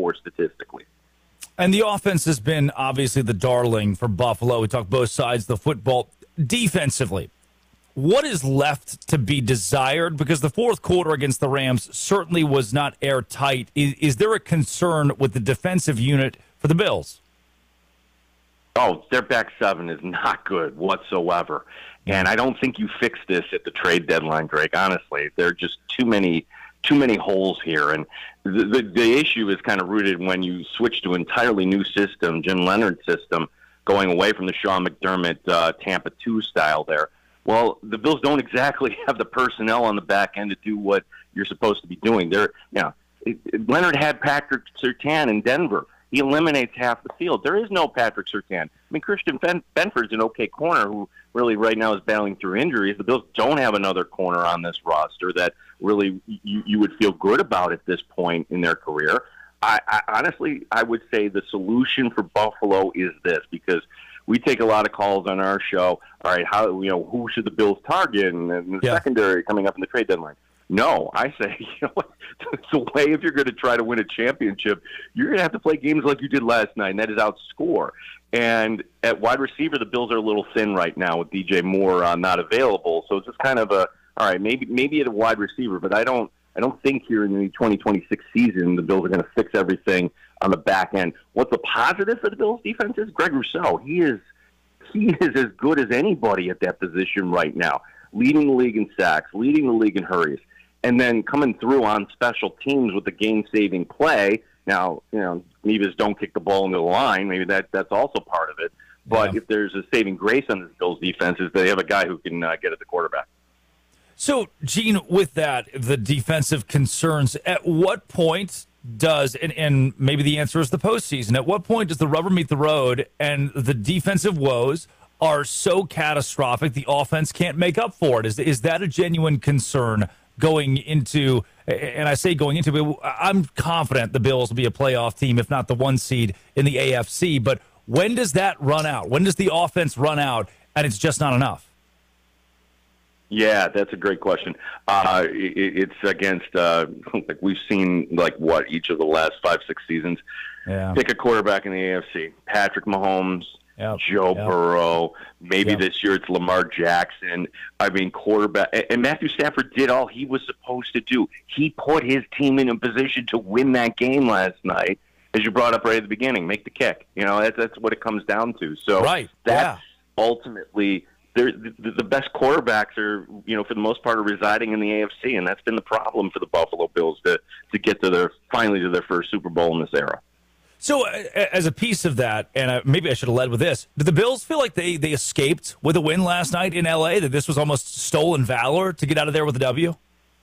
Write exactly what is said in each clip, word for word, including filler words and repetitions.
for statistically. And the offense has been obviously the darling for Buffalo. We talk both sides of the football. Defensively, what is left to be desired? Because the fourth quarter against the Rams certainly was not airtight. Is, is there a concern with the defensive unit for the Bills? Oh, their back seven is not good whatsoever. And I don't think you fix this at the trade deadline, Drake. Honestly, there are just too many too many holes here. And the, the, the issue is kind of rooted when you switch to an entirely new system, Jim Leonard's system, going away from the Sean McDermott uh, Tampa two style there. Well, the Bills don't exactly have the personnel on the back end to do what you're supposed to be doing. They're, you know, it, it, Leonard had Patrick Surtain in Denver. He eliminates half the field. There is no Patrick Surtain. I mean, Christian ben- Benford's an okay corner who really right now is battling through injuries. The Bills don't have another corner on this roster that really you, you would feel good about at this point in their career. I, I honestly, I would say the solution for Buffalo is this, because we take a lot of calls on our show. All right, how you know who should the Bills target in the yeah. secondary coming up in the trade deadline? No, I say, you know what, the way if you're going to try to win a championship, you're going to have to play games like you did last night, and that is outscore. And at wide receiver, the Bills are a little thin right now with D J Moore uh, not available. So it's just kind of a, all right, maybe maybe at a wide receiver, but I don't I don't think here in the twenty twenty-six season the Bills are going to fix everything on the back end. What's the positive for the Bills defense is Greg Rousseau. He is he is as good as anybody at that position right now, leading the league in sacks, leading the league in hurries. And then coming through on special teams with the game-saving play. Now, you know, Nevis don't kick the ball into the line. Maybe that that's also part of it. But yeah. if there's a saving grace on this Bills defense, is they have a guy who can uh, get at the quarterback. So, Gene, with that, the defensive concerns, at what point does, and, and maybe the answer is the postseason, at what point does the rubber meet the road and the defensive woes are so catastrophic the offense can't make up for it? Is, is that a genuine concern going into, and I say going into, but I'm confident the Bills will be a playoff team, if not the one seed in the A F C. But when does that run out? When does the offense run out and it's just not enough? Yeah, that's a great question. Uh, it, it's against, uh, like we've seen, like what, each of the last five, six seasons. Yeah. Pick a quarterback in the A F C. Patrick Mahomes, Yep. Joe yep. Burrow, maybe yep. this year it's Lamar Jackson. I mean, quarterback. And Matthew Stafford did all he was supposed to do. He put his team in a position to win that game last night, as you brought up right at the beginning, make the kick. You know, that's, that's what it comes down to. So right. that's yeah. ultimately the, the best quarterbacks are, you know, for the most part, are residing in the A F C, and that's been the problem for the Buffalo Bills to, to get to their finally to their first Super Bowl in this era. So, as a piece of that, and maybe I should have led with this, did the Bills feel like they, they escaped with a win last night in L A, that this was almost stolen valor to get out of there with a W?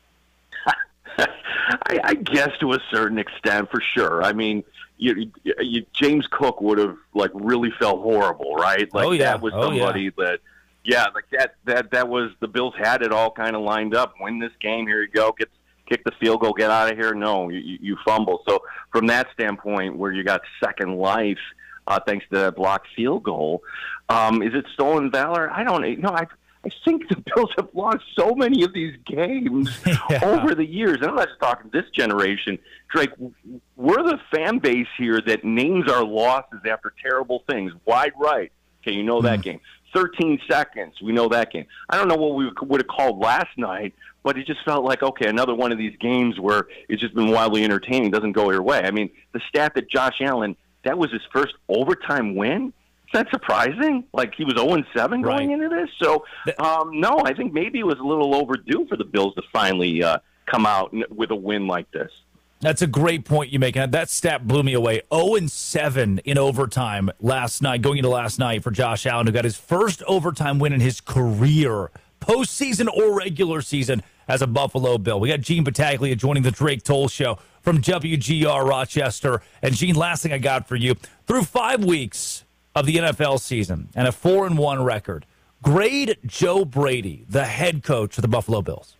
I, I guess to a certain extent, for sure. I mean, you, you, James Cook would have, like, really felt horrible, right? Like, oh, yeah. that was somebody oh, yeah. that, yeah, like that, that, that was, the Bills had it all kind of lined up. Win this game, here you go, get kick the field goal, get out of here. No, you, you fumble. So from that standpoint, where you got second life, uh, thanks to that blocked field goal, um, is it stolen valor? I don't know. I, I think the Bills have lost so many of these games yeah. over the years. And I'm not just talking this generation. Drake, we're the fan base here that names our losses after terrible things. Wide right. Okay, you know that mm. game. thirteen seconds. We know that game. I don't know what we would have called last night, but it just felt like, okay, another one of these games where it's just been wildly entertaining, doesn't go your way. I mean, the stat that Josh Allen, that was his first overtime win? Is that surprising? Like, he was oh and seven going right. into this? So, um, no, I think maybe it was a little overdue for the Bills to finally uh, come out with a win like this. That's a great point you make. And that stat blew me away. oh and seven in overtime last night, going into last night for Josh Allen, who got his first overtime win in his career, postseason or regular season, as a Buffalo Bill. We got Gene Battaglia joining the Drake Toll Show from W G R Rochester. And Gene, last thing I got for you, through five weeks of the N F L season and a four and one record, grade Joe Brady, the head coach of the Buffalo Bills.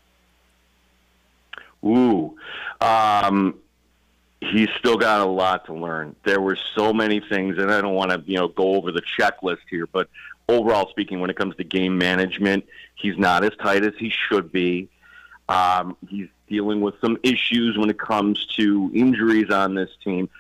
Ooh, um, he's still got a lot to learn. There were so many things, and I don't want to, you know, go over the checklist here, but overall speaking, when it comes to game management, he's not as tight as he should be. Um, he's dealing with some issues when it comes to injuries on this team.